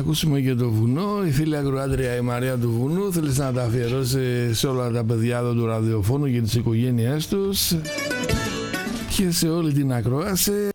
ακούσουμε και το βουνό. Η φίλη ακροάτρια η Μαρία του Βουνού θέλει να τα αφιερώσει σε όλα τα παιδιά εδώ του ραδιοφώνου και τις οικογένειές τους και σε όλη την ακρόαση.